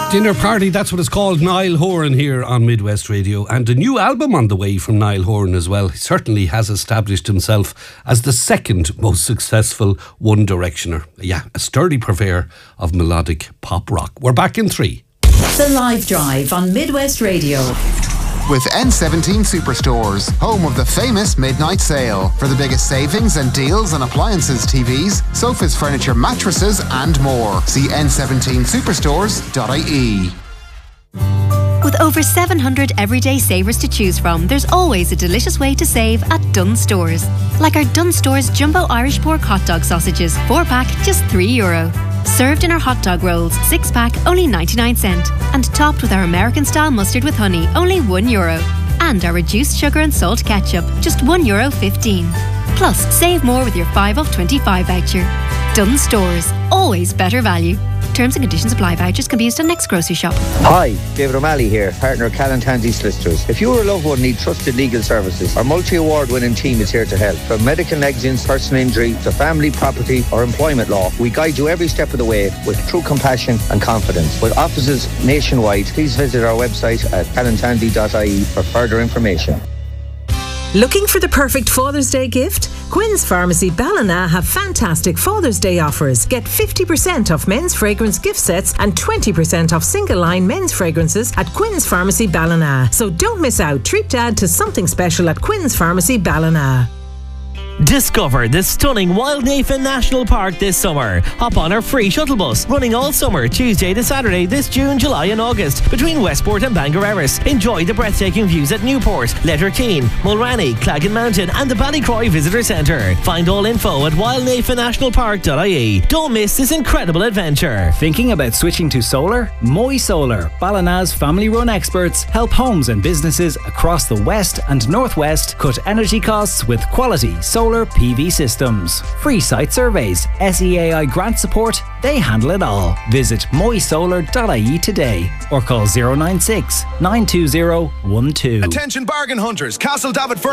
Dinner Party, that's what it's called. Niall Horan here on Midwest Radio, and a new album on the way from Niall Horan as well. He certainly has established himself as the second most successful One Directioner. Yeah, a sturdy purveyor of melodic pop rock. We're back in 3. The Live Drive on Midwest Radio. With N17 Superstores, home of the famous midnight sale. For the biggest savings and deals on appliances, TVs, sofas, furniture, mattresses and more. See n17superstores.ie. With over 700 everyday savers to choose from, there's always a delicious way to save at Dunnes Stores. Like our Dunnes Stores Jumbo Irish Pork Hot Dog Sausages, 4-pack, just €3. Served in our hot dog rolls, 6-pack, only 99¢. And topped with our American-style mustard with honey, only €1. And our reduced sugar and salt ketchup, just €1.15. Plus, save more with your 5 off 25 voucher. Dunnes Stores, always better value. Terms and conditions apply. Vouchers can be used on next grocery shop. Hi, David O'Malley here, partner of Callan Tandy Solicitors. If you or a loved one need trusted legal services, our multi-award winning team is here to help. From medical negligence, personal injury, to family, property or employment law, we guide you every step of the way with true compassion and confidence. With offices nationwide, please visit our website at callantandy.ie for further information. Looking for the perfect Father's Day gift? Quinn's Pharmacy Ballina have fantastic Father's Day offers. Get 50% off men's fragrance gift sets and 20% off single line men's fragrances at Quinn's Pharmacy Ballina. So don't miss out. Treat Dad to something special at Quinn's Pharmacy Ballina. Discover the stunning Wildnafen National Park this summer. Hop on our free shuttle bus, running all summer, Tuesday to Saturday this June, July and August, between Westport and Bangareras. Enjoy the breathtaking views at Newport, Letterkeene, Mulranny, Claggan Mountain and the Ballycroy Visitor Centre. Find all info at wildnafennationalpark.ie. Don't miss this incredible adventure. Thinking about switching to solar? Moy Solar, Ballina's family-run experts, help homes and businesses across the West and Northwest cut energy costs with quality solar PV systems. Free site surveys, SEAI grant support, they handle it all. Visit moysolar.ie today or call 096 920 12. Attention bargain hunters, Castle David